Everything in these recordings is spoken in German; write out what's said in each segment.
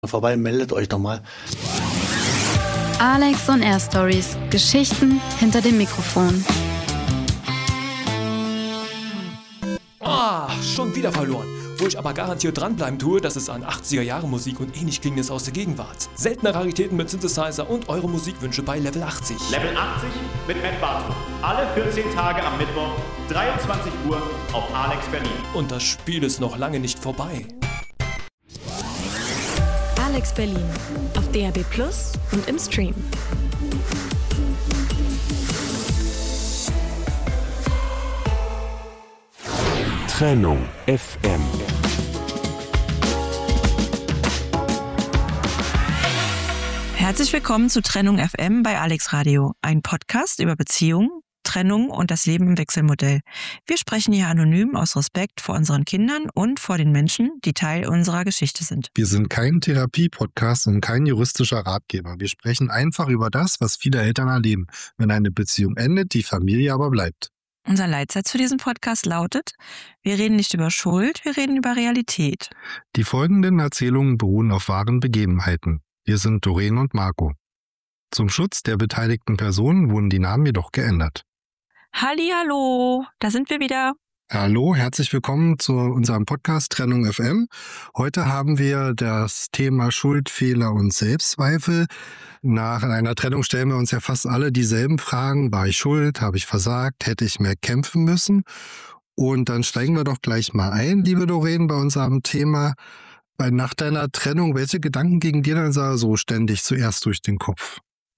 vorbei, meldet euch doch mal. Alex on Air Stories. Geschichten hinter dem Mikrofon. Schon wieder verloren. Wo ich aber garantiert dranbleiben tue, das ist an 80er-Jahre-Musik und ähnlich Klingendes aus der Gegenwart. Seltene Raritäten mit Synthesizer und eure Musikwünsche bei Level 80. Level 80 mit Matt Bartow. Alle 14 Tage am Mittwoch, 23 Uhr auf Alex Berlin. Und das Spiel ist noch lange nicht vorbei. Alex Berlin auf DAB+ und im Stream. Trennung FM. Herzlich willkommen zu Trennung FM bei Alex Radio, ein Podcast über Beziehungen, Trennung und das Leben im Wechselmodell. Wir sprechen hier anonym aus Respekt vor unseren Kindern und vor den Menschen, die Teil unserer Geschichte sind. Wir sind kein Therapie-Podcast und kein juristischer Ratgeber. Wir sprechen einfach über das, was viele Eltern erleben, wenn eine Beziehung endet, die Familie aber bleibt. Unser Leitsatz für diesen Podcast lautet: Wir reden nicht über Schuld, wir reden über Realität. Die folgenden Erzählungen beruhen auf wahren Begebenheiten. Wir sind Doreen und Marco. Zum Schutz der beteiligten Personen wurden die Namen jedoch geändert. Hallihallo, da sind wir wieder. Hallo, herzlich willkommen zu unserem Podcast Trennung FM. Heute haben wir das Thema Schuld, Fehler und Selbstzweifel. Nach einer Trennung stellen wir uns ja fast alle dieselben Fragen. War ich schuld? Habe ich versagt? Hätte ich mehr kämpfen müssen? Und dann steigen wir doch gleich mal ein, liebe Doreen, bei unserem Thema. Nach deiner Trennung, welche Gedanken gingen dir dann so ständig zuerst durch den Kopf?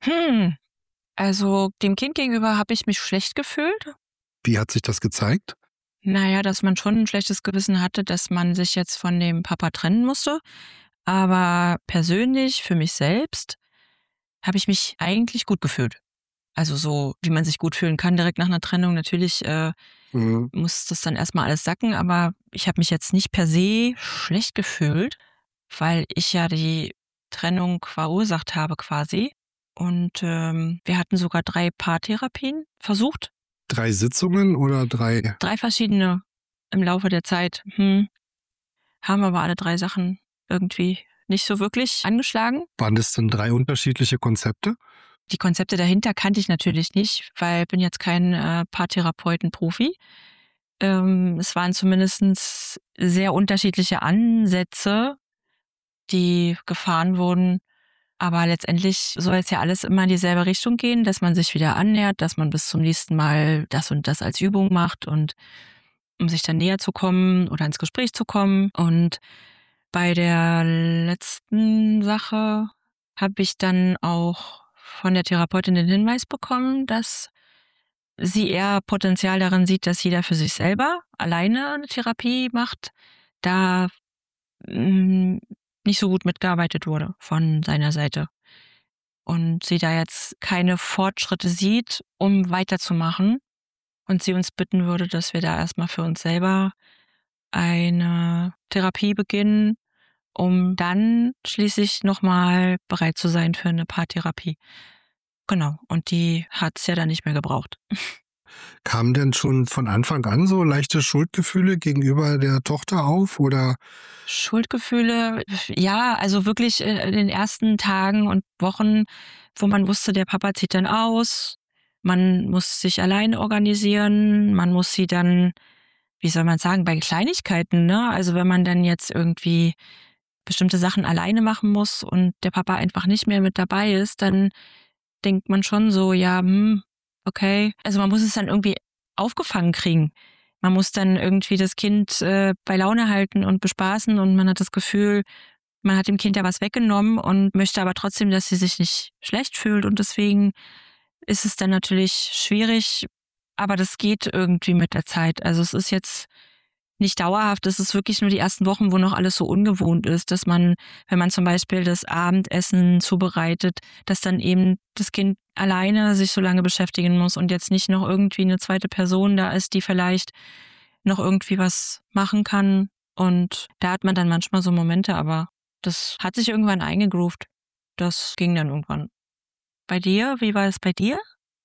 Also dem Kind gegenüber habe ich mich schlecht gefühlt. Wie hat sich das gezeigt? Naja, dass man schon ein schlechtes Gewissen hatte, dass man sich jetzt von dem Papa trennen musste. Aber persönlich, für mich selbst, habe ich mich eigentlich gut gefühlt. Also so, wie man sich gut fühlen kann direkt nach einer Trennung. Natürlich muss das dann erstmal alles sacken, aber ich habe mich jetzt nicht per se schlecht gefühlt, weil ich ja die Trennung verursacht habe quasi. Und wir hatten sogar 3 Paartherapien versucht. 3 Sitzungen oder 3? 3 verschiedene im Laufe der Zeit. Haben aber alle 3 Sachen irgendwie nicht so wirklich angeschlagen. Waren das denn 3 unterschiedliche Konzepte? Die Konzepte dahinter kannte ich natürlich nicht, weil ich bin jetzt kein Paartherapeuten-Profi. Es waren zumindest sehr unterschiedliche Ansätze, die gefahren wurden. Aber letztendlich soll es ja alles immer in dieselbe Richtung gehen, dass man sich wieder annähert, dass man bis zum nächsten Mal das und das als Übung macht und um sich dann näher zu kommen oder ins Gespräch zu kommen. Und bei der letzten Sache habe ich dann auch von der Therapeutin den Hinweis bekommen, dass sie eher Potenzial darin sieht, dass jeder für sich selber alleine eine Therapie macht, da nicht so gut mitgearbeitet wurde von seiner Seite. Und sie da jetzt keine Fortschritte sieht, um weiterzumachen. Und sie uns bitten würde, dass wir da erstmal für uns selber eine Therapie beginnen, um dann schließlich nochmal bereit zu sein für eine Paartherapie. Genau, und die hat es ja dann nicht mehr gebraucht. Kamen denn schon von Anfang an so leichte Schuldgefühle gegenüber der Tochter auf, oder? Schuldgefühle, ja, also wirklich in den ersten Tagen und Wochen, wo man wusste, der Papa zieht dann aus, man muss sich alleine organisieren, man muss sie dann, wie soll man sagen, bei Kleinigkeiten, ne? Also wenn man dann jetzt irgendwie bestimmte Sachen alleine machen muss und der Papa einfach nicht mehr mit dabei ist, dann denkt man schon so, ja, okay. Also man muss es dann irgendwie aufgefangen kriegen. Man muss dann irgendwie das Kind bei Laune halten und bespaßen und man hat das Gefühl, man hat dem Kind ja was weggenommen und möchte aber trotzdem, dass sie sich nicht schlecht fühlt und deswegen ist es dann natürlich schwierig, aber das geht irgendwie mit der Zeit. Also es ist jetzt nicht dauerhaft, es ist wirklich nur die ersten Wochen, wo noch alles so ungewohnt ist, dass man, wenn man zum Beispiel das Abendessen zubereitet, dass dann eben das Kind alleine sich so lange beschäftigen muss und jetzt nicht noch irgendwie eine zweite Person da ist, die vielleicht noch irgendwie was machen kann. Und da hat man dann manchmal so Momente, aber das hat sich irgendwann eingegroovt. Das ging dann irgendwann. Bei dir? Wie war es bei dir?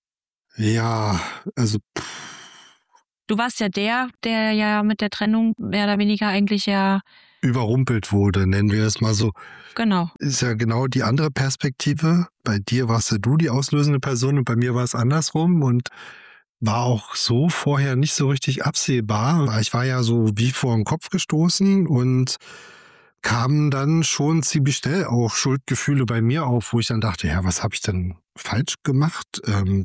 Ja, also Du warst ja der ja mit der Trennung mehr oder weniger eigentlich ja überrumpelt wurde, nennen wir es mal so. Genau. Ist ja genau die andere Perspektive. Bei dir warst ja du die auslösende Person und bei mir war es andersrum und war auch so vorher nicht so richtig absehbar. Ich war ja so wie vor den Kopf gestoßen und kamen dann schon ziemlich schnell auch Schuldgefühle bei mir auf, wo ich dann dachte, ja, was habe ich denn falsch gemacht?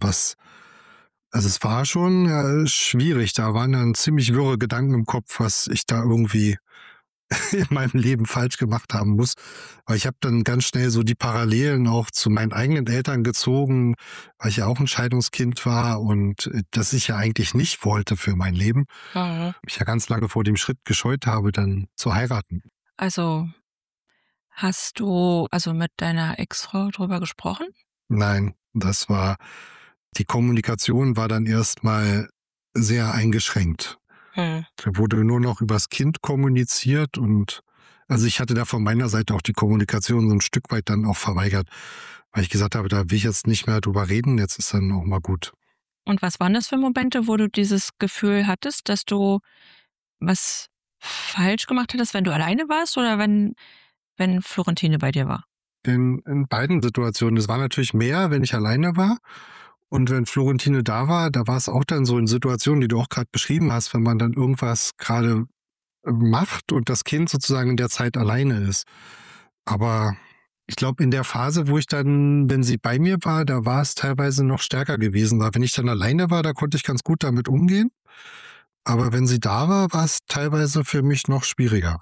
Also es war schon schwierig. Da waren dann ziemlich wirre Gedanken im Kopf, was ich da irgendwie in meinem Leben falsch gemacht haben muss. Weil ich habe dann ganz schnell so die Parallelen auch zu meinen eigenen Eltern gezogen, weil ich ja auch ein Scheidungskind war und das ich ja eigentlich nicht wollte für mein Leben. Ich ja ganz lange vor dem Schritt gescheut habe, dann zu heiraten. Also hast du mit deiner Ex-Frau drüber gesprochen? Nein, die Kommunikation war dann erstmal sehr eingeschränkt. Da wurde nur noch übers Kind kommuniziert und also ich hatte da von meiner Seite auch die Kommunikation so ein Stück weit dann auch verweigert, weil ich gesagt habe, da will ich jetzt nicht mehr drüber reden, jetzt ist dann auch mal gut. Und was waren das für Momente, wo du dieses Gefühl hattest, dass du was falsch gemacht hattest, wenn du alleine warst oder wenn Florentine bei dir war? In beiden Situationen. Es war natürlich mehr, wenn ich alleine war. Und wenn Florentine da war es auch dann so in Situationen, die du auch gerade beschrieben hast, wenn man dann irgendwas gerade macht und das Kind sozusagen in der Zeit alleine ist. Aber ich glaube, in der Phase, wo ich dann, wenn sie bei mir war, da war es teilweise noch stärker gewesen. Weil wenn ich dann alleine war, da konnte ich ganz gut damit umgehen. Aber wenn sie da war es teilweise für mich noch schwieriger.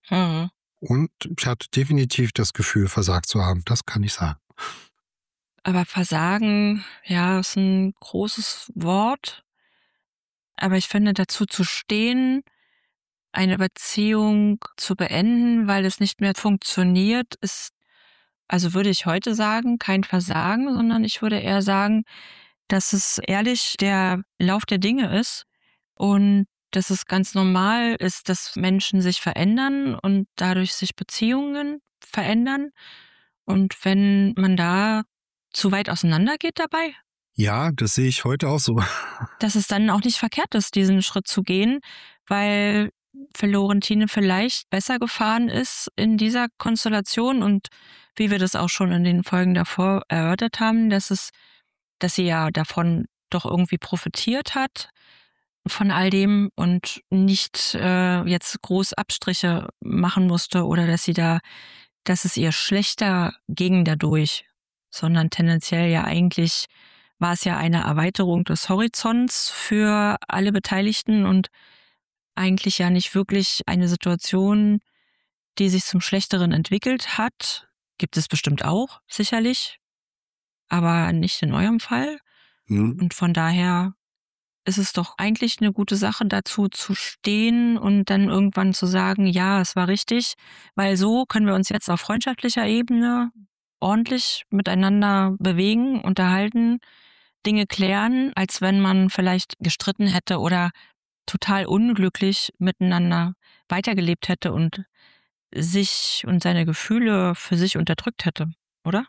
Und ich hatte definitiv das Gefühl, versagt zu haben. Das kann ich sagen. Aber Versagen, ja, ist ein großes Wort. Aber ich finde, dazu zu stehen, eine Beziehung zu beenden, weil es nicht mehr funktioniert, ist, also würde ich heute sagen, kein Versagen, sondern ich würde eher sagen, dass es ehrlich der Lauf der Dinge ist und dass es ganz normal ist, dass Menschen sich verändern und dadurch sich Beziehungen verändern. Und wenn man da zu weit auseinander geht dabei, Ja, das sehe ich heute auch so. dass es dann auch nicht verkehrt ist, diesen Schritt zu gehen, weil Florentine vielleicht besser gefahren ist in dieser Konstellation und wie wir das auch schon in den Folgen davor erörtert haben, dass sie ja davon doch irgendwie profitiert hat von all dem und nicht jetzt groß Abstriche machen musste oder dass es ihr schlechter ging dadurch, sondern tendenziell ja eigentlich war es ja eine Erweiterung des Horizonts für alle Beteiligten und eigentlich ja nicht wirklich eine Situation, die sich zum Schlechteren entwickelt hat. Gibt es bestimmt auch, sicherlich, aber nicht in eurem Fall. Und von daher ist es doch eigentlich eine gute Sache, dazu zu stehen und dann irgendwann zu sagen, ja, es war richtig, weil so können wir uns jetzt auf freundschaftlicher Ebene ordentlich miteinander bewegen, unterhalten, Dinge klären, als wenn man vielleicht gestritten hätte oder total unglücklich miteinander weitergelebt hätte und sich und seine Gefühle für sich unterdrückt hätte, oder?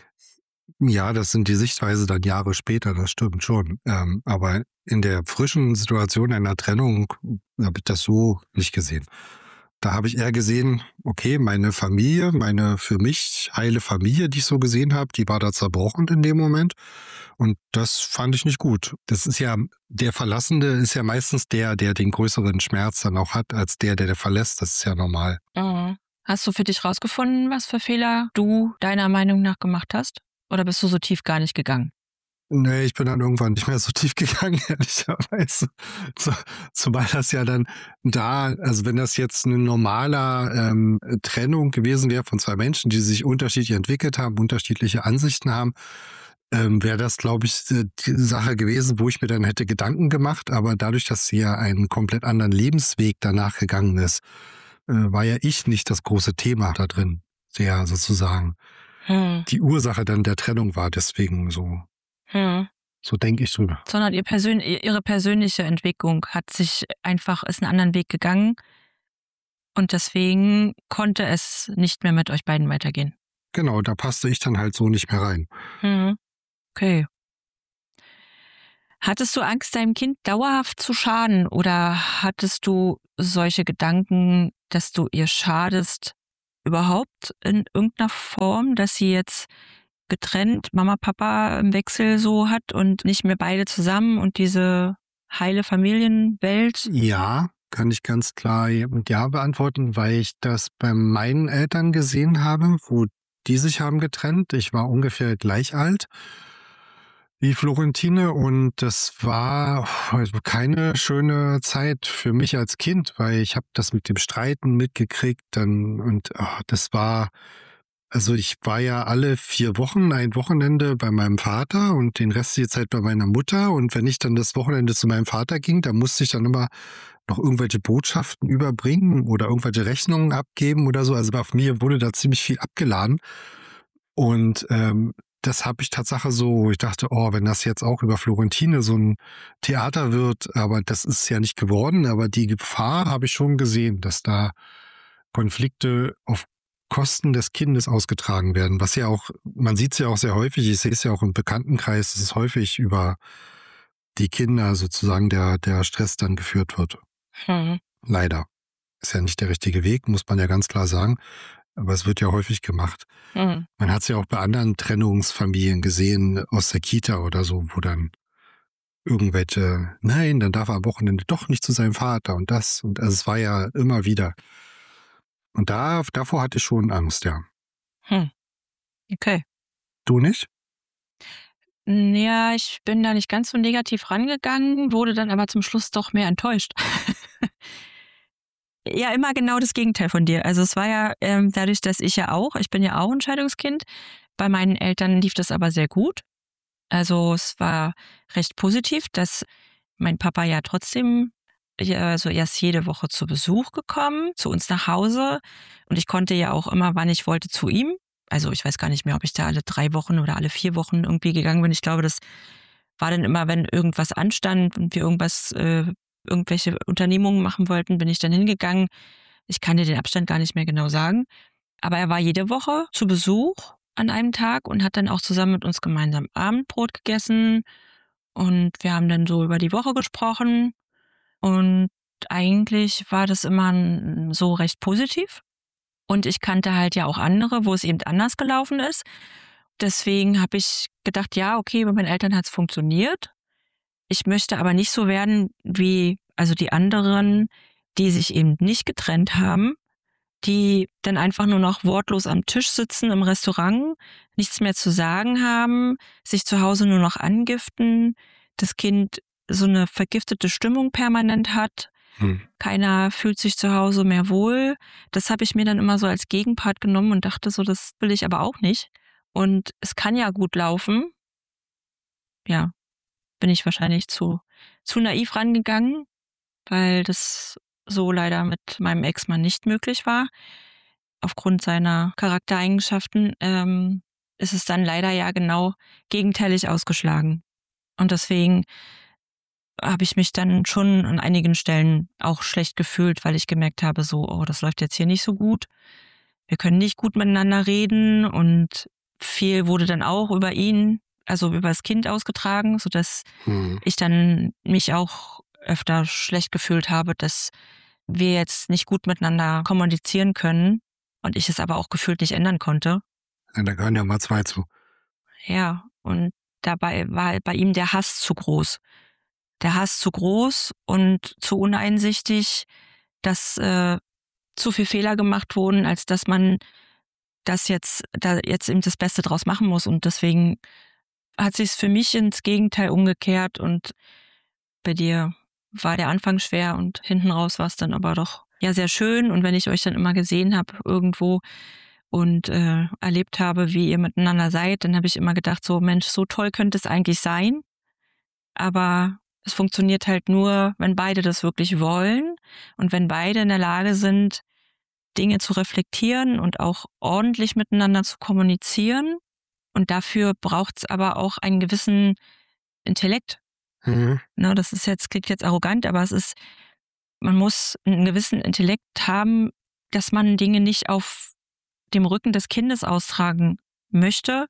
Ja, das sind die Sichtweise dann Jahre später, das stimmt schon. Aber in der frischen Situation einer Trennung habe ich das so nicht gesehen. Da habe ich eher gesehen, okay, meine Familie, meine für mich heile Familie, die ich so gesehen habe, die war da zerbrochen in dem Moment. Und das fand ich nicht gut. Das ist ja, der Verlassende ist ja meistens der den größeren Schmerz dann auch hat, als der verlässt. Das ist ja normal. Hast du für dich rausgefunden, was für Fehler du deiner Meinung nach gemacht hast? Oder bist du so tief gar nicht gegangen? Nee, ich bin dann irgendwann nicht mehr so tief gegangen, ehrlicherweise. Zumal das ja dann also wenn das jetzt eine normaler Trennung gewesen wäre von zwei Menschen, die sich unterschiedlich entwickelt haben, unterschiedliche Ansichten haben, wäre das, glaube ich, die Sache gewesen, wo ich mir dann hätte Gedanken gemacht. Aber dadurch, dass sie ja einen komplett anderen Lebensweg danach gegangen ist, war ja ich nicht das große Thema da drin, der sozusagen die Ursache dann der Trennung war. Deswegen so denke ich drüber. Sondern ihre persönliche Entwicklung ist einen anderen Weg gegangen und deswegen konnte es nicht mehr mit euch beiden weitergehen. Genau, da passte ich dann halt so nicht mehr rein. Okay. Hattest du Angst, deinem Kind dauerhaft zu schaden oder hattest du solche Gedanken, dass du ihr schadest, überhaupt in irgendeiner Form, dass sie jetzt getrennt Mama, Papa im Wechsel so hat und nicht mehr beide zusammen und diese heile Familienwelt? Ja, kann ich ganz klar mit Ja beantworten, weil ich das bei meinen Eltern gesehen habe, wo die sich haben getrennt. Ich war ungefähr gleich alt wie Florentine und das war keine schöne Zeit für mich als Kind, weil ich habe das mit dem Streiten mitgekriegt dann und das war, also ich war ja alle 4 Wochen ein Wochenende bei meinem Vater und den Rest der Zeit bei meiner Mutter und wenn ich dann das Wochenende zu meinem Vater ging, dann musste ich dann immer noch irgendwelche Botschaften überbringen oder irgendwelche Rechnungen abgeben oder so. Also auf mir wurde da ziemlich viel abgeladen und das habe ich Tatsache so, ich dachte, wenn das jetzt auch über Florentine so ein Theater wird, aber das ist ja nicht geworden, aber die Gefahr habe ich schon gesehen, dass da Konflikte auf Kosten des Kindes ausgetragen werden, was ja auch, man sieht es ja auch sehr häufig, ich sehe es ja auch im Bekanntenkreis, dass es häufig über die Kinder sozusagen der Stress dann geführt wird. Leider. Ist ja nicht der richtige Weg, muss man ja ganz klar sagen. Aber es wird ja häufig gemacht. Man hat es ja auch bei anderen Trennungsfamilien gesehen, aus der Kita oder so, wo dann irgendwelche, nein, dann darf er am Wochenende doch nicht zu seinem Vater und das. Und also es war ja immer wieder. Und davor hatte ich schon Angst, ja. Okay. Du nicht? Ja, ich bin da nicht ganz so negativ rangegangen, wurde dann aber zum Schluss doch mehr enttäuscht. Ja, immer genau das Gegenteil von dir. Also es war ja dadurch, dass ich bin ja auch ein Scheidungskind. Bei meinen Eltern lief das aber sehr gut. Also es war recht positiv, dass mein Papa ja trotzdem, also er ist jede Woche zu Besuch gekommen, zu uns nach Hause. Und ich konnte ja auch immer, wann ich wollte, zu ihm. Also ich weiß gar nicht mehr, ob ich da alle 3 Wochen oder alle 4 Wochen irgendwie gegangen bin. Ich glaube, das war dann immer, wenn irgendwas anstand und wir irgendwelche Unternehmungen machen wollten, bin ich dann hingegangen. Ich kann dir den Abstand gar nicht mehr genau sagen. Aber er war jede Woche zu Besuch an einem Tag und hat dann auch zusammen mit uns gemeinsam Abendbrot gegessen. Und wir haben dann so über die Woche gesprochen. Und eigentlich war das immer so recht positiv. Und ich kannte halt ja auch andere, wo es eben anders gelaufen ist. Deswegen habe ich gedacht, ja, okay, bei meinen Eltern hat es funktioniert. Ich möchte aber nicht so werden wie also die anderen, die sich eben nicht getrennt haben, die dann einfach nur noch wortlos am Tisch sitzen im Restaurant, nichts mehr zu sagen haben, sich zu Hause nur noch angiften, das Kind so eine vergiftete Stimmung permanent hat. Keiner fühlt sich zu Hause mehr wohl. Das habe ich mir dann immer so als Gegenpart genommen und dachte so, das will ich aber auch nicht. Und es kann ja gut laufen. Ja, bin ich wahrscheinlich zu naiv rangegangen, weil das so leider mit meinem Ex-Mann nicht möglich war. Aufgrund seiner Charaktereigenschaften ist es dann leider ja genau gegenteilig ausgeschlagen. Und deswegen habe ich mich dann schon an einigen Stellen auch schlecht gefühlt, weil ich gemerkt habe, so, das läuft jetzt hier nicht so gut. Wir können nicht gut miteinander reden und viel wurde dann auch über ihn, also über das Kind ausgetragen, sodass ich dann mich auch öfter schlecht gefühlt habe, dass wir jetzt nicht gut miteinander kommunizieren können und ich es aber auch gefühlt nicht ändern konnte. Ja, da gehören ja mal 2 zu. Ja, und dabei war bei ihm der Hass zu groß. Der Hass zu groß und zu uneinsichtig, dass zu viel Fehler gemacht wurden, als dass man da jetzt eben das Beste draus machen muss. Und deswegen hat sich es für mich ins Gegenteil umgekehrt und bei dir war der Anfang schwer und hinten raus war es dann aber doch ja sehr schön. Und wenn ich euch dann immer gesehen habe irgendwo und erlebt habe, wie ihr miteinander seid, dann habe ich immer gedacht, so Mensch, so toll könnte es eigentlich sein. Aber es funktioniert halt nur, wenn beide das wirklich wollen und wenn beide in der Lage sind, Dinge zu reflektieren und auch ordentlich miteinander zu kommunizieren. Und dafür braucht es aber auch einen gewissen Intellekt. Ne, das ist klingt jetzt arrogant, aber man muss einen gewissen Intellekt haben, dass man Dinge nicht auf dem Rücken des Kindes austragen möchte,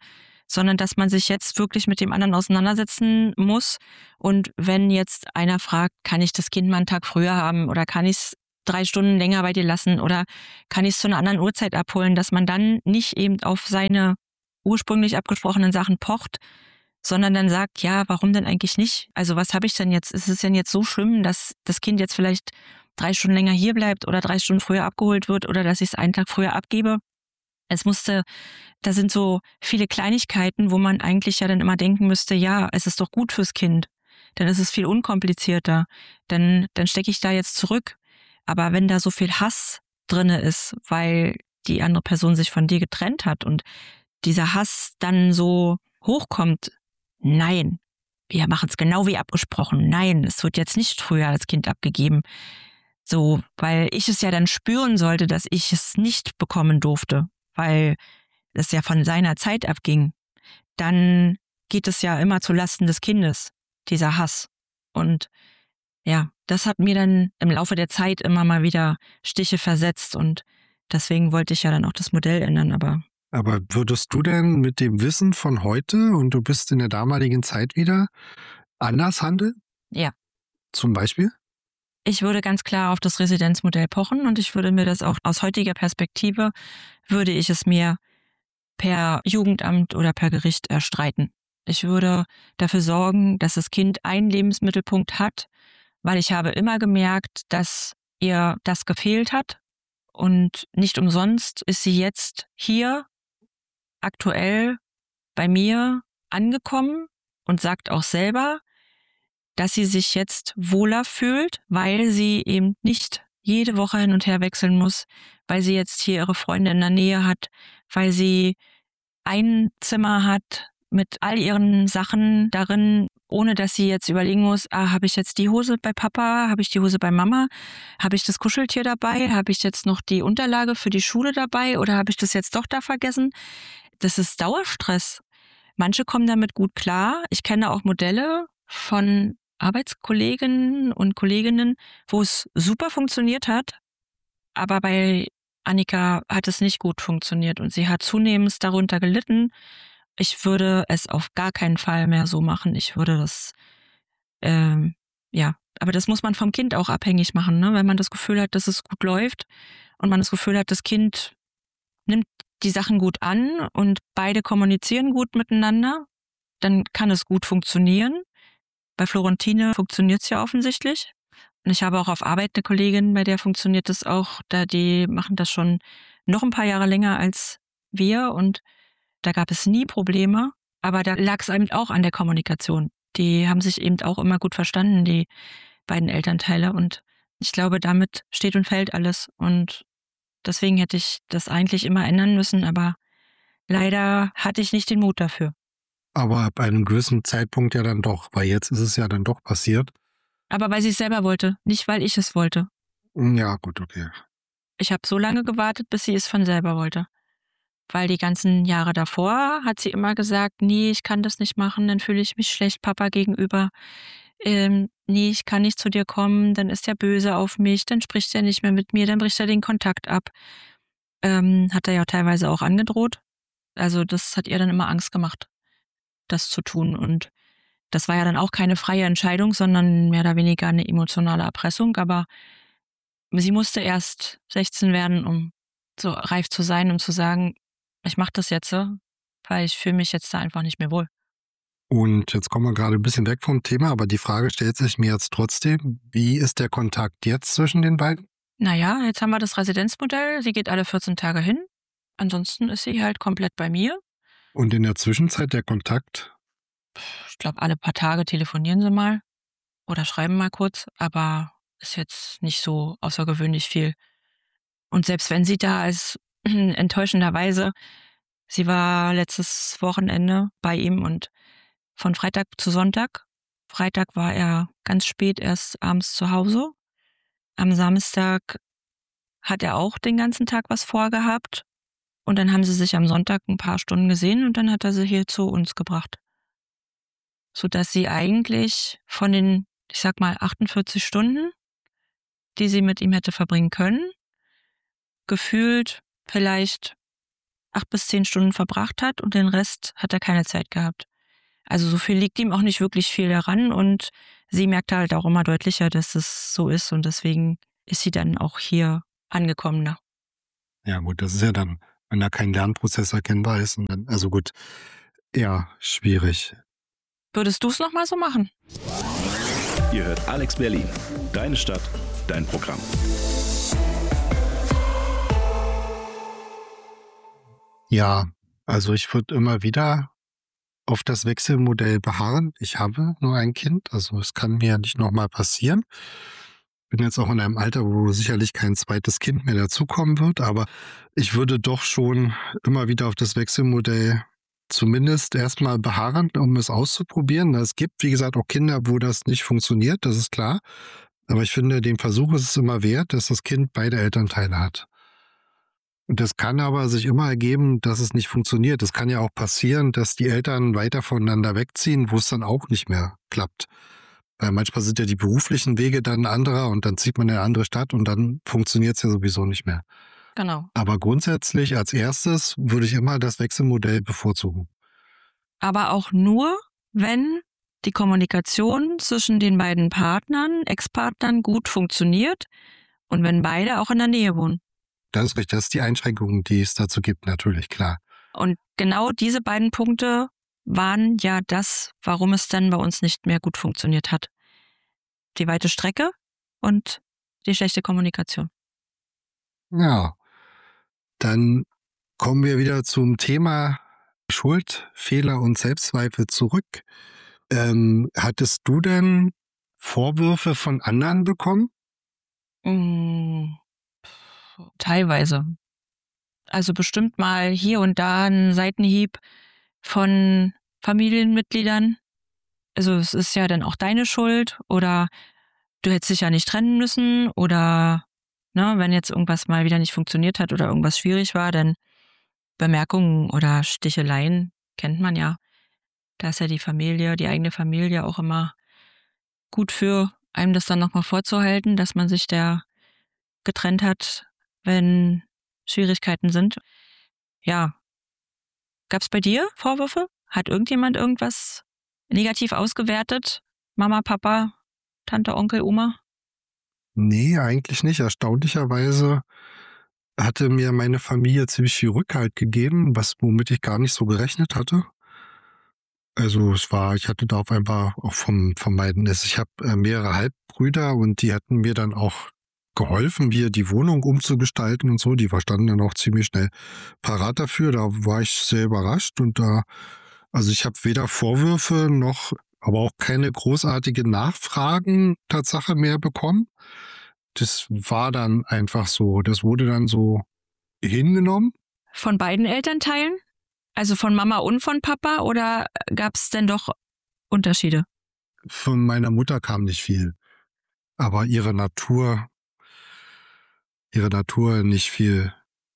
sondern dass man sich jetzt wirklich mit dem anderen auseinandersetzen muss. Und wenn jetzt einer fragt, kann ich das Kind mal einen Tag früher haben oder kann ich es 3 Stunden länger bei dir lassen oder kann ich es zu einer anderen Uhrzeit abholen, dass man dann nicht eben auf seine ursprünglich abgesprochenen Sachen pocht, sondern dann sagt, ja, warum denn eigentlich nicht? Also was habe ich denn jetzt? Ist es denn jetzt so schlimm, dass das Kind jetzt vielleicht 3 Stunden länger hier bleibt oder 3 Stunden früher abgeholt wird oder dass ich es einen Tag früher abgebe? Da sind so viele Kleinigkeiten, wo man eigentlich ja dann immer denken müsste, ja, es ist doch gut fürs Kind. Dann ist es viel unkomplizierter. Dann stecke ich da jetzt zurück. Aber wenn da so viel Hass drinne ist, weil die andere Person sich von dir getrennt hat und dieser Hass dann so hochkommt, nein, wir machen es genau wie abgesprochen. Nein, es wird jetzt nicht früher das Kind abgegeben. So, weil ich es ja dann spüren sollte, dass ich es nicht bekommen durfte, weil es ja von seiner Zeit abging. Dann geht es ja immer zu Lasten des Kindes, dieser Hass. Und ja, das hat mir dann im Laufe der Zeit immer mal wieder Stiche versetzt und deswegen wollte ich ja dann auch das Modell ändern, Aber würdest du denn mit dem Wissen von heute und du bist in der damaligen Zeit wieder anders handeln? ja. Zum Beispiel? Ich würde ganz klar auf das Residenzmodell pochen und ich würde mir das auch aus heutiger Perspektive, würde ich es mir per Jugendamt oder per Gericht erstreiten. Ich würde dafür sorgen, dass das Kind einen Lebensmittelpunkt hat, weil ich habe immer gemerkt, dass ihr das gefehlt hat und nicht umsonst ist sie jetzt hier aktuell bei mir angekommen und sagt auch selber, dass sie sich jetzt wohler fühlt, weil sie eben nicht jede Woche hin und her wechseln muss, weil sie jetzt hier ihre Freunde in der Nähe hat, weil sie ein Zimmer hat mit all ihren Sachen darin, ohne dass sie jetzt überlegen muss, habe ich jetzt die Hose bei Papa, habe ich die Hose bei Mama, habe ich das Kuscheltier dabei, habe ich jetzt noch die Unterlage für die Schule dabei oder habe ich das jetzt doch da vergessen? Das ist Dauerstress. Manche kommen damit gut klar. Ich kenne auch Modelle von Arbeitskolleginnen und Kolleginnen, wo es super funktioniert hat, aber bei Annika hat es nicht gut funktioniert und sie hat zunehmend darunter gelitten. Ich würde es auf gar keinen Fall mehr so machen. Ich würde das, aber das muss man vom Kind auch abhängig machen, ne? Wenn man das Gefühl hat, dass es gut läuft und man das Gefühl hat, das Kind nimmt die Sachen gut an und beide kommunizieren gut miteinander, dann kann es gut funktionieren. Bei Florentine funktioniert es ja offensichtlich. Und ich habe auch auf Arbeit eine Kollegin, bei der funktioniert das auch. Die machen das schon noch ein paar Jahre länger als wir und da gab es nie Probleme. Aber da lag es eben auch an der Kommunikation. Die haben sich eben auch immer gut verstanden, die beiden Elternteile. Und ich glaube, damit steht und fällt alles. Und deswegen hätte ich das eigentlich immer ändern müssen, aber leider hatte ich nicht den Mut dafür. Aber ab einem gewissen Zeitpunkt ja dann doch, weil jetzt ist es ja dann doch passiert. Aber weil sie es selber wollte, nicht weil ich es wollte. Ja, gut, okay. Ich habe so lange gewartet, bis sie es von selber wollte. Weil die ganzen Jahre davor hat sie immer gesagt, nee, ich kann das nicht machen, dann fühle ich mich schlecht Papa gegenüber. Nee, ich kann nicht zu dir kommen, dann ist er böse auf mich, dann spricht er nicht mehr mit mir, dann bricht er den Kontakt ab. Hat er ja teilweise auch angedroht. Also das hat ihr dann immer Angst gemacht, das zu tun. Und das war ja dann auch keine freie Entscheidung, sondern mehr oder weniger eine emotionale Erpressung. Aber sie musste erst 16 werden, um so reif zu sein und zu sagen, ich mache das jetzt, weil ich fühle mich jetzt da einfach nicht mehr wohl. Und jetzt kommen wir gerade ein bisschen weg vom Thema, aber die Frage stellt sich mir jetzt trotzdem, wie ist der Kontakt jetzt zwischen den beiden? Naja, jetzt haben wir das Residenzmodell. Sie geht alle 14 Tage hin. Ansonsten ist sie halt komplett bei mir. Und in der Zwischenzeit der Kontakt? Ich glaube, alle paar Tage telefonieren sie mal oder schreiben mal kurz, aber ist jetzt nicht so außergewöhnlich viel. Und selbst wenn sie da ist, enttäuschenderweise, sie war letztes Wochenende bei ihm und von Freitag zu Sonntag. Freitag war er ganz spät erst abends zu Hause. Am Samstag hat er auch den ganzen Tag was vorgehabt. Und dann haben sie sich am Sonntag ein paar Stunden gesehen und dann hat er sie hier zu uns gebracht. Sodass sie eigentlich von den, ich sag mal, 48 Stunden, die sie mit ihm hätte verbringen können, gefühlt vielleicht 8 bis 10 Stunden verbracht hat und den Rest hat er keine Zeit gehabt. Also so viel liegt ihm auch nicht wirklich viel daran und sie merkt halt auch immer deutlicher, dass es so ist und deswegen ist sie dann auch hier angekommener. Ja gut, das ist ja dann, wenn da kein Lernprozess erkennbar ist. Und dann, also gut, ja, schwierig. Würdest du es nochmal so machen? Ihr hört Alex Berlin. Deine Stadt, dein Programm. Ja, also ich würde immer wieder auf das Wechselmodell beharren. Ich habe nur ein Kind, also es kann mir nicht nochmal passieren. Bin jetzt auch in einem Alter, wo sicherlich kein zweites Kind mehr dazukommen wird, aber ich würde doch schon immer wieder auf das Wechselmodell zumindest erstmal beharren, um es auszuprobieren. Es gibt, wie gesagt, auch Kinder, wo das nicht funktioniert, das ist klar. Aber ich finde, den Versuch ist es immer wert, dass das Kind beide Elternteile hat. Und das kann aber sich immer ergeben, dass es nicht funktioniert. Es kann ja auch passieren, dass die Eltern weiter voneinander wegziehen, wo es dann auch nicht mehr klappt. Weil manchmal sind ja die beruflichen Wege dann anderer und dann zieht man in eine andere Stadt und dann funktioniert es ja sowieso nicht mehr. Genau. Aber grundsätzlich als erstes würde ich immer das Wechselmodell bevorzugen. Aber auch nur, wenn die Kommunikation zwischen den beiden Partnern, Ex-Partnern gut funktioniert und wenn beide auch in der Nähe wohnen. Das ist richtig, das ist die Einschränkung, die es dazu gibt, natürlich, klar. Und genau diese beiden Punkte waren ja das, warum es dann bei uns nicht mehr gut funktioniert hat. Die weite Strecke und die schlechte Kommunikation. Ja, dann kommen wir wieder zum Thema Schuld, Fehler und Selbstzweifel zurück. Hattest du denn Vorwürfe von anderen bekommen? Teilweise. Also bestimmt mal hier und da ein Seitenhieb von Familienmitgliedern. Also es ist ja dann auch deine Schuld oder du hättest dich ja nicht trennen müssen oder wenn jetzt irgendwas mal wieder nicht funktioniert hat oder irgendwas schwierig war, dann Bemerkungen oder Sticheleien kennt man ja. Da ist ja die Familie, die eigene Familie auch immer gut für, einem das dann nochmal vorzuhalten, dass man sich da getrennt hat, wenn Schwierigkeiten sind. Ja. Gab es bei dir Vorwürfe? Hat irgendjemand irgendwas negativ ausgewertet? Mama, Papa, Tante, Onkel, Oma? Nee, eigentlich nicht. Erstaunlicherweise hatte mir meine Familie ziemlich viel Rückhalt gegeben, womit ich gar nicht so gerechnet hatte. Also ich hatte da auf einmal auch vom Vermeiden ist. Ich habe mehrere Halbbrüder und die hatten mir dann auch geholfen, mir die Wohnung umzugestalten und so. Die standen dann auch ziemlich schnell parat dafür. Da war ich sehr überrascht und also ich habe weder Vorwürfe noch, aber auch keine großartigen Nachfragen Tatsache mehr bekommen. Das war dann einfach so. Das wurde dann so hingenommen. Von beiden Elternteilen? Also von Mama und von Papa oder gab es denn doch Unterschiede? Von meiner Mutter kam nicht viel. Aber ihre Natur nicht viel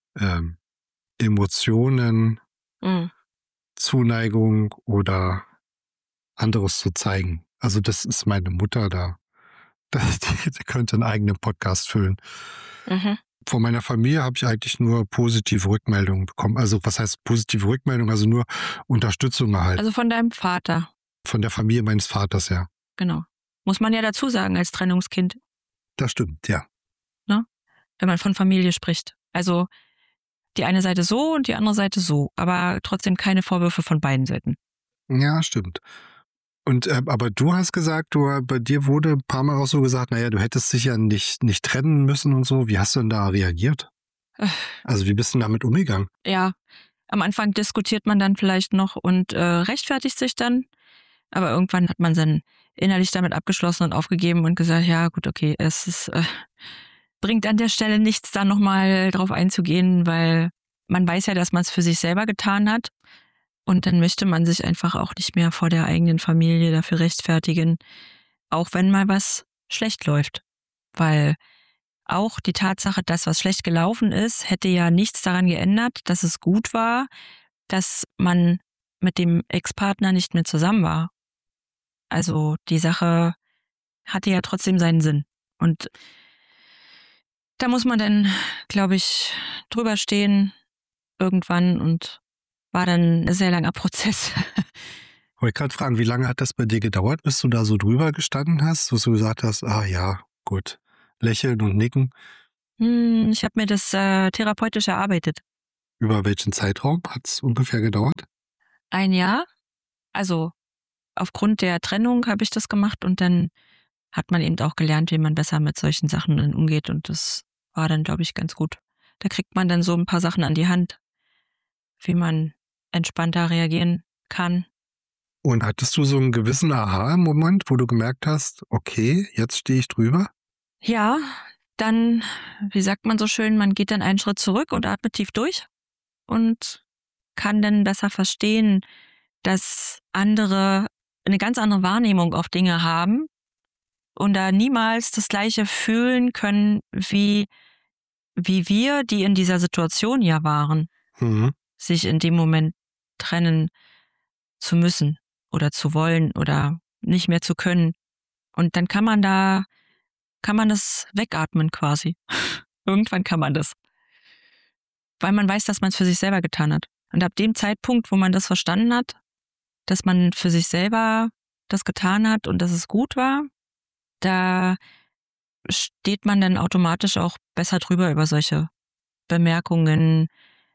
Emotionen, Zuneigung oder anderes zu zeigen. Also das ist meine Mutter da. Die könnte einen eigenen Podcast füllen. Mhm. Von meiner Familie habe ich eigentlich nur positive Rückmeldungen bekommen. Also was heißt positive Rückmeldung? Also nur Unterstützung erhalten. Also von deinem Vater? Von der Familie meines Vaters, ja. Genau. Muss man ja dazu sagen als Trennungskind. Das stimmt, ja. Ne? Wenn man von Familie spricht. Also die eine Seite so und die andere Seite so. Aber trotzdem keine Vorwürfe von beiden Seiten. Ja, stimmt. Und aber du hast gesagt, bei dir wurde ein paar Mal auch so gesagt, naja, du hättest dich ja nicht trennen müssen und so. Wie hast du denn da reagiert? Also wie bist du damit umgegangen? Ja, am Anfang diskutiert man dann vielleicht noch und rechtfertigt sich dann. Aber irgendwann hat man dann innerlich damit abgeschlossen und aufgegeben und gesagt, ja gut, okay, bringt an der Stelle nichts, da nochmal drauf einzugehen, weil man weiß ja, dass man es für sich selber getan hat. Und dann möchte man sich einfach auch nicht mehr vor der eigenen Familie dafür rechtfertigen, auch wenn mal was schlecht läuft. Weil auch die Tatsache, dass was schlecht gelaufen ist, hätte ja nichts daran geändert, dass es gut war, dass man mit dem Ex-Partner nicht mehr zusammen war. Also die Sache hatte ja trotzdem seinen Sinn. Und da muss man dann, glaube ich, drüber stehen irgendwann und war dann ein sehr langer Prozess. Wollte gerade fragen, wie lange hat das bei dir gedauert, bis du da so drüber gestanden hast, dass du gesagt hast, ah ja, gut, lächeln und nicken. Ich habe mir das therapeutisch erarbeitet. Über welchen Zeitraum hat es ungefähr gedauert? 1 Jahr. Also aufgrund der Trennung habe ich das gemacht und dann hat man eben auch gelernt, wie man besser mit solchen Sachen dann umgeht und das war dann, glaube ich, ganz gut. Da kriegt man dann so ein paar Sachen an die Hand, wie man entspannter reagieren kann. Und hattest du so einen gewissen Aha-Moment, wo du gemerkt hast, okay, jetzt stehe ich drüber? Ja, dann, wie sagt man so schön, man geht dann einen Schritt zurück und atmet tief durch und kann dann besser verstehen, dass andere eine ganz andere Wahrnehmung auf Dinge haben und da niemals das Gleiche fühlen können, wie wir, die in dieser Situation ja waren, sich in dem Moment trennen zu müssen oder zu wollen oder nicht mehr zu können. Und dann kann man das wegatmen quasi. Irgendwann kann man das. Weil man weiß, dass man es für sich selber getan hat. Und ab dem Zeitpunkt, wo man das verstanden hat, dass man für sich selber das getan hat und dass es gut war, da steht man dann automatisch auch besser drüber über solche Bemerkungen,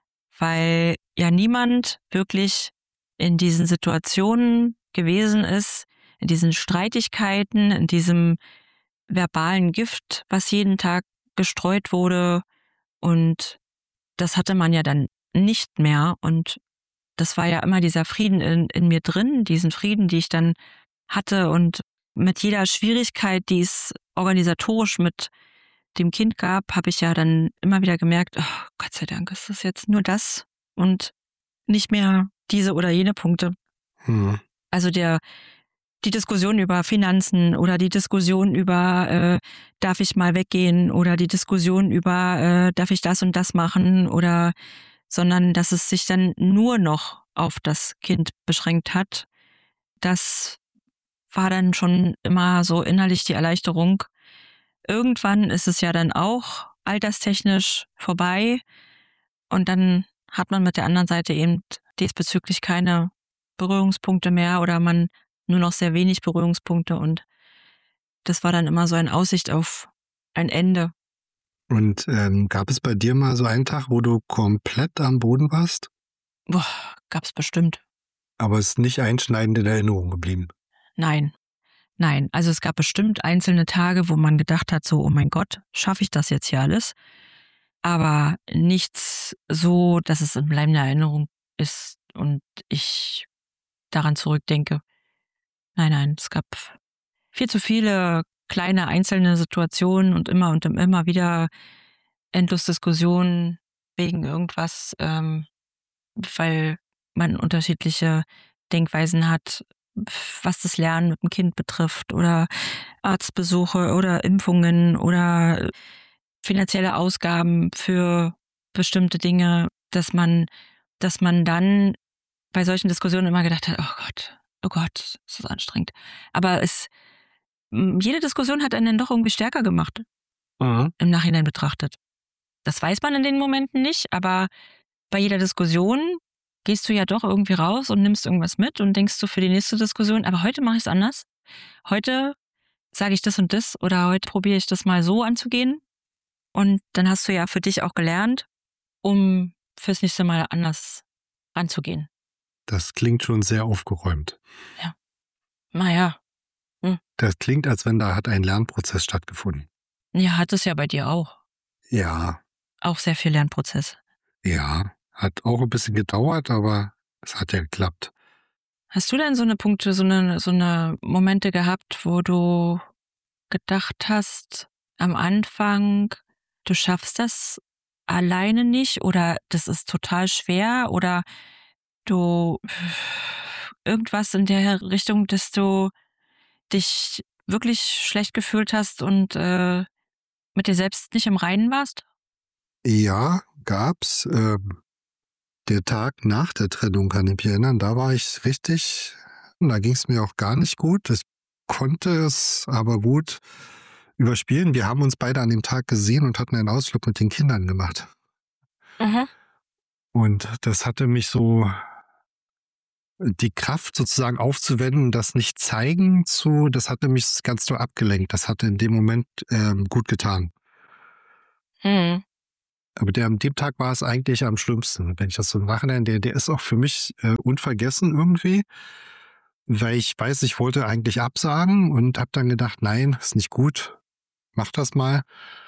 weil ja niemand wirklich in diesen Situationen gewesen ist, in diesen Streitigkeiten, in diesem verbalen Gift, was jeden Tag gestreut wurde. Und das hatte man ja dann nicht mehr. Und das war ja immer dieser Frieden in mir drin, diesen Frieden, die ich dann hatte. Und mit jeder Schwierigkeit, die es organisatorisch mit dem Kind gab, habe ich ja dann immer wieder gemerkt, oh, Gott sei Dank ist das jetzt nur das und nicht mehr diese oder jene Punkte. Also die Diskussion über Finanzen oder die Diskussion über darf ich mal weggehen oder die Diskussion über darf ich das und das machen oder sondern dass es sich dann nur noch auf das Kind beschränkt hat. Das war dann schon immer so innerlich die Erleichterung. Irgendwann ist es ja dann auch alterstechnisch vorbei und dann hat man mit der anderen Seite eben diesbezüglich keine Berührungspunkte mehr oder man nur noch sehr wenig Berührungspunkte und das war dann immer so eine Aussicht auf ein Ende. Und gab es bei dir mal so einen Tag, wo du komplett am Boden warst? Boah, gab's bestimmt. Aber es ist nicht einschneidend in Erinnerung geblieben? Nein. Also es gab bestimmt einzelne Tage, wo man gedacht hat, so, oh mein Gott, schaffe ich das jetzt hier alles? Aber nichts so, dass es in bleibender Erinnerung ist und ich daran zurückdenke. Nein, es gab viel zu viele kleine einzelne Situationen und immer wieder endlos Diskussionen wegen irgendwas, weil man unterschiedliche Denkweisen hat, was das Lernen mit dem Kind betrifft oder Arztbesuche oder Impfungen oder finanzielle Ausgaben für bestimmte Dinge, dass man dann bei solchen Diskussionen immer gedacht hat, oh Gott, ist das anstrengend. Aber jede Diskussion hat einen dann doch irgendwie stärker gemacht, im Nachhinein betrachtet. Das weiß man in den Momenten nicht, aber bei jeder Diskussion gehst du ja doch irgendwie raus und nimmst irgendwas mit und denkst du für die nächste Diskussion, aber heute mache ich es anders. Heute sage ich das und das oder heute probiere ich das mal so anzugehen. Und dann hast du ja für dich auch gelernt, um fürs nächste Mal anders ranzugehen. Das klingt schon sehr aufgeräumt. Ja. Naja. Das klingt, als wenn da hat ein Lernprozess stattgefunden. Ja, hat es ja bei dir auch. Ja. Auch sehr viel Lernprozess. Ja, hat auch ein bisschen gedauert, aber es hat ja geklappt. Hast du denn so eine Punkte, so eine Momente gehabt, wo du gedacht hast, am Anfang, du schaffst das alleine nicht oder das ist total schwer oder du irgendwas in der Richtung, dass du dich wirklich schlecht gefühlt hast und mit dir selbst nicht im Reinen warst? Ja, gab's. Der Tag nach der Trennung kann ich mich erinnern, da war ich richtig, da ging es mir auch gar nicht gut. Ich konnte es aber gut überspielen. Wir haben uns beide an dem Tag gesehen und hatten einen Ausflug mit den Kindern gemacht. Und das hatte mich so die Kraft sozusagen aufzuwenden, das nicht zeigen zu, das hatte mich ganz so abgelenkt. Das hatte in dem Moment gut getan. Hm. Aber an dem Tag war es eigentlich am schlimmsten, wenn ich das so im Nachhinein, der ist auch für mich unvergessen irgendwie, weil ich weiß, ich wollte eigentlich absagen und habe dann gedacht, nein, ist nicht gut, mach das mal.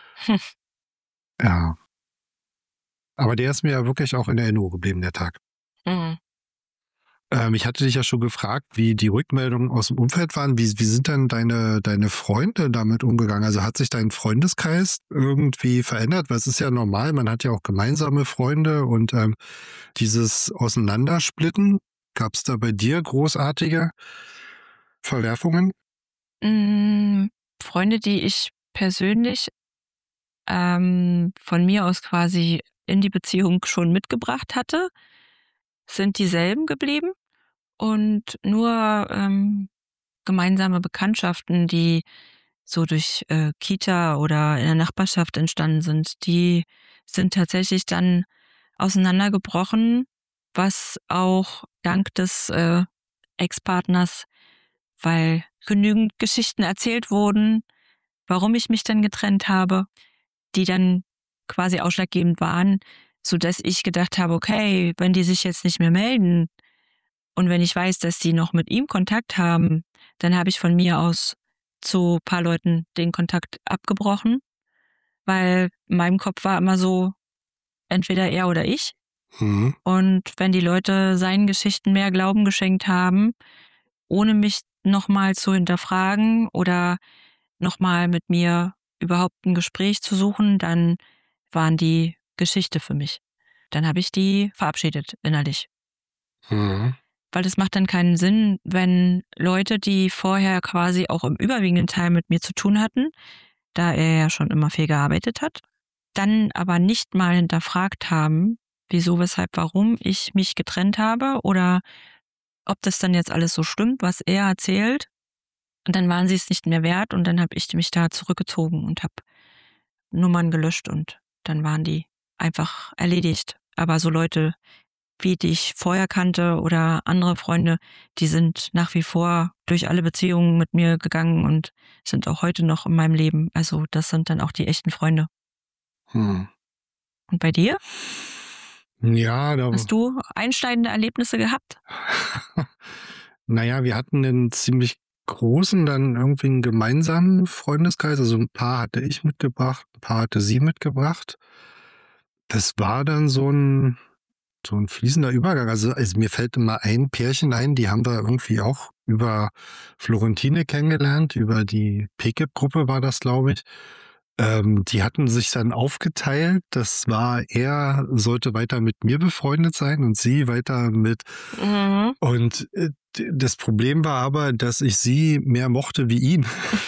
Ja. Aber der ist mir ja wirklich auch in Erinnerung geblieben, der Tag. Mhm. Ich hatte dich ja schon gefragt, wie die Rückmeldungen aus dem Umfeld waren. Wie sind denn deine Freunde damit umgegangen? Also hat sich dein Freundeskreis irgendwie verändert? Weil es ist ja normal, man hat ja auch gemeinsame Freunde und dieses Auseinandersplitten, gab es da bei dir großartige Verwerfungen? Freunde, die ich persönlich von mir aus quasi in die Beziehung schon mitgebracht hatte, sind dieselben geblieben und nur gemeinsame Bekanntschaften, die so durch Kita oder in der Nachbarschaft entstanden sind, die sind tatsächlich dann auseinandergebrochen, was auch dank des Ex-Partners, weil genügend Geschichten erzählt wurden, warum ich mich dann getrennt habe, die dann quasi ausschlaggebend waren, sodass ich gedacht habe, okay, wenn die sich jetzt nicht mehr melden und wenn ich weiß, dass die noch mit ihm Kontakt haben, dann habe ich von mir aus zu ein paar Leuten den Kontakt abgebrochen, weil in meinem Kopf war immer so, entweder er oder ich. Mhm. Und wenn die Leute seinen Geschichten mehr Glauben geschenkt haben, ohne mich nochmal zu hinterfragen oder nochmal mit mir überhaupt ein Gespräch zu suchen, dann waren die Geschichte für mich. Dann habe ich die verabschiedet innerlich. Mhm. Weil es macht dann keinen Sinn, wenn Leute, die vorher quasi auch im überwiegenden Teil mit mir zu tun hatten, da er ja schon immer viel gearbeitet hat, dann aber nicht mal hinterfragt haben, wieso, weshalb, warum ich mich getrennt habe oder ob das dann jetzt alles so stimmt, was er erzählt. Und dann waren sie es nicht mehr wert und dann habe ich mich da zurückgezogen und habe Nummern gelöscht und dann waren die einfach erledigt. Aber so Leute, wie die ich vorher kannte oder andere Freunde, die sind nach wie vor durch alle Beziehungen mit mir gegangen und sind auch heute noch in meinem Leben. Also das sind dann auch die echten Freunde. Mhm. Und bei dir? Ja, da Hast du einschneidende Erlebnisse gehabt? Naja, wir hatten einen ziemlich großen, dann irgendwie einen gemeinsamen Freundeskreis. Also ein paar hatte ich mitgebracht, ein paar hatte sie mitgebracht. Das war dann so ein fließender Übergang. Also mir fällt immer ein Pärchen ein, die haben wir irgendwie auch über Florentine kennengelernt, über die PKIP-Gruppe war das, glaube ich. Die hatten sich dann aufgeteilt. Das war, er sollte weiter mit mir befreundet sein und sie weiter mit. Mhm. Und das Problem war aber, dass ich sie mehr mochte wie ihn.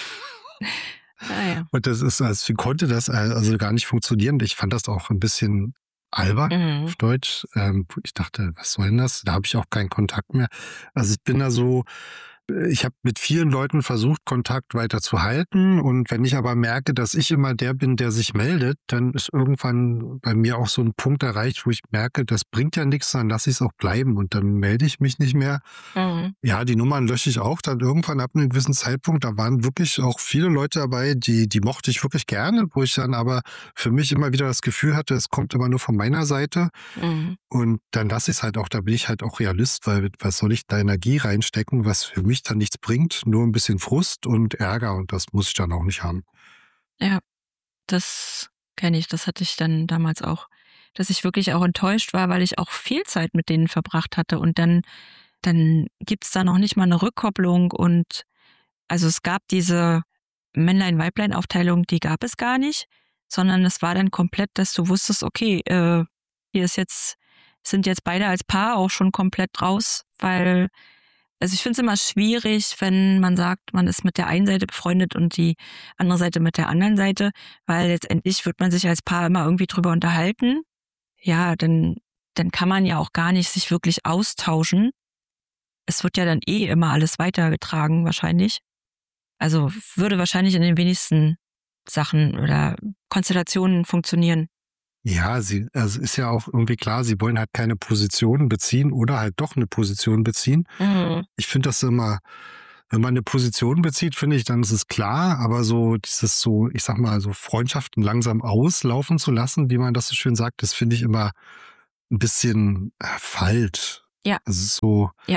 Ja. Und das ist, also konnte das also gar nicht funktionieren. Ich fand das auch ein bisschen albern auf Deutsch. Ich dachte, was soll denn das? Da habe ich auch keinen Kontakt mehr. Also ich bin da so, ich habe mit vielen Leuten versucht, Kontakt weiter zu halten. Und wenn ich aber merke, dass ich immer der bin, der sich meldet, dann ist irgendwann bei mir auch so ein Punkt erreicht, wo ich merke, das bringt ja nichts, dann lasse ich es auch bleiben und dann melde ich mich nicht mehr. Mhm. Ja, die Nummern lösche ich auch dann irgendwann ab einem gewissen Zeitpunkt. Da waren wirklich auch viele Leute dabei, die mochte ich wirklich gerne, wo ich dann aber für mich immer wieder das Gefühl hatte, es kommt immer nur von meiner Seite. Mhm. Und dann lasse ich es halt auch, da bin ich halt auch Realist, weil was soll ich da Energie reinstecken, was für mich dann nichts bringt, nur ein bisschen Frust und Ärger und das muss ich dann auch nicht haben. Ja, das kenne ich, das hatte ich dann damals auch, dass ich wirklich auch enttäuscht war, weil ich auch viel Zeit mit denen verbracht hatte und dann gibt's da noch nicht mal eine Rückkopplung und also es gab diese Männlein-Weiblein-Aufteilung, die gab es gar nicht, sondern es war dann komplett, dass du wusstest, okay, hier sind jetzt beide als Paar auch schon komplett raus, weil, also ich finde es immer schwierig, wenn man sagt, man ist mit der einen Seite befreundet und die andere Seite mit der anderen Seite, weil letztendlich wird man sich als Paar immer irgendwie drüber unterhalten. Ja, dann kann man ja auch gar nicht sich wirklich austauschen. Es wird ja dann immer alles weitergetragen wahrscheinlich. Also würde wahrscheinlich in den wenigsten Sachen oder Konstellationen funktionieren. Ja, also ist ja auch irgendwie klar, sie wollen halt keine Position beziehen oder halt doch eine Position beziehen. Ich finde das immer, wenn man eine Position bezieht, finde ich, dann ist es klar, aber so dieses so, ich sag mal, so Freundschaften langsam auslaufen zu lassen, wie man das so schön sagt, das finde ich immer ein bisschen falsch. Ja. Also so, Ja.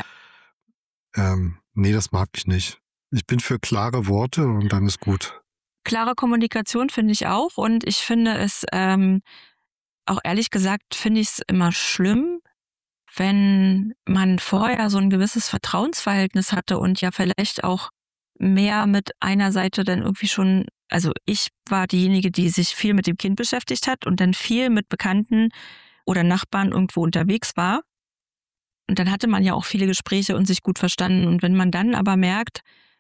nee, das mag ich nicht. Ich bin für klare Worte und dann ist gut. Klare Kommunikation finde ich auch und ich finde es, auch ehrlich gesagt, finde ich es immer schlimm, wenn man vorher so ein gewisses Vertrauensverhältnis hatte und ja vielleicht auch mehr mit einer Seite dann irgendwie schon, also ich war diejenige, die sich viel mit dem Kind beschäftigt hat und dann viel mit Bekannten oder Nachbarn irgendwo unterwegs war. Und dann hatte man ja auch viele Gespräche und sich gut verstanden. Und wenn man dann aber merkt,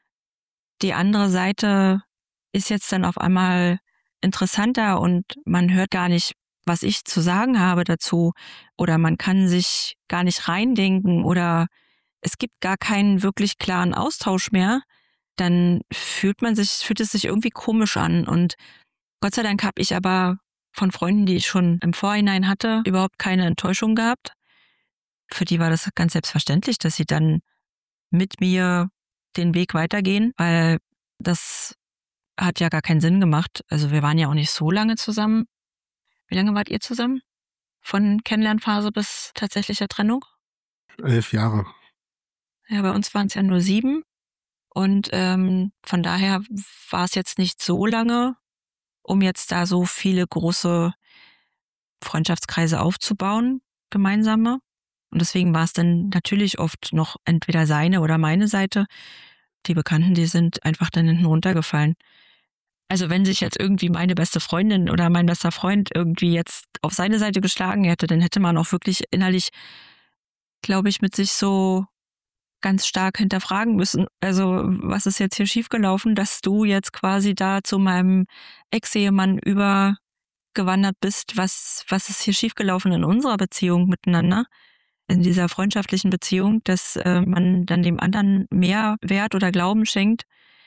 die andere Seite ist jetzt dann auf einmal interessanter und man hört gar nicht, was ich zu sagen habe dazu, oder man kann sich gar nicht reindenken oder es gibt gar keinen wirklich klaren Austausch mehr, dann fühlt es sich irgendwie komisch an. Und Gott sei Dank habe ich aber von Freunden, die ich schon im Vorhinein hatte, überhaupt keine Enttäuschung gehabt. Für die war das ganz selbstverständlich, dass sie dann mit mir den Weg weitergehen, weil das hat ja gar keinen Sinn gemacht. Also wir waren ja auch nicht so lange zusammen. Wie lange wart ihr zusammen? Von Kennenlernphase bis tatsächlicher Trennung? 11 Jahre. Ja, bei uns waren es ja nur 7. Und von daher war es jetzt nicht so lange, um jetzt da so viele große Freundschaftskreise aufzubauen, gemeinsame. Und deswegen war es dann natürlich oft noch entweder seine oder meine Seite. Die Bekannten, die sind einfach dann hinten runtergefallen. Also wenn sich jetzt irgendwie meine beste Freundin oder mein bester Freund irgendwie jetzt auf seine Seite geschlagen hätte, dann hätte man auch wirklich innerlich, glaube ich, mit sich so ganz stark hinterfragen müssen. Also was ist jetzt hier schiefgelaufen, dass du jetzt quasi da zu meinem Ex-Ehemann übergewandert bist? Was ist hier schiefgelaufen in unserer Beziehung miteinander? In dieser freundschaftlichen Beziehung, dass man dann dem anderen mehr Wert oder Glauben schenkt.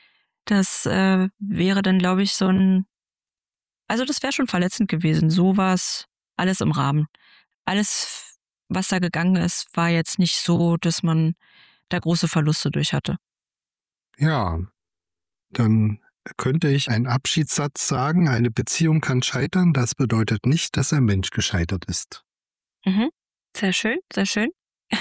Das wäre dann, glaube ich, also das wäre schon verletzend gewesen. So war es alles im Rahmen. Alles, was da gegangen ist, war jetzt nicht so, dass man da große Verluste durch hatte. Ja, dann könnte ich einen Abschiedssatz sagen, eine Beziehung kann scheitern, das bedeutet nicht, dass ein Mensch gescheitert ist. Sehr schön, sehr schön.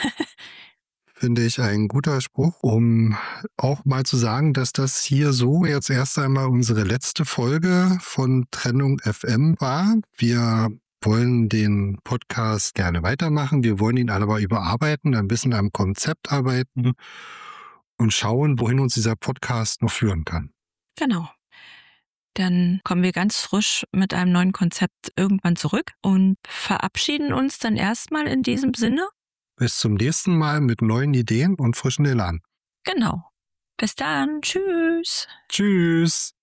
Finde ich ein guter Spruch, um auch mal zu sagen, dass das hier so jetzt erst einmal unsere letzte Folge von Trennung FM war. Wir wollen den Podcast gerne weitermachen. Wir wollen ihn aber überarbeiten, ein bisschen am Konzept arbeiten und schauen, wohin uns dieser Podcast noch führen kann. Genau. Dann kommen wir ganz frisch mit einem neuen Konzept irgendwann zurück und verabschieden uns dann erstmal in diesem Sinne. Bis zum nächsten Mal mit neuen Ideen und frischen Elan. Genau. Bis dann. Tschüss. Tschüss.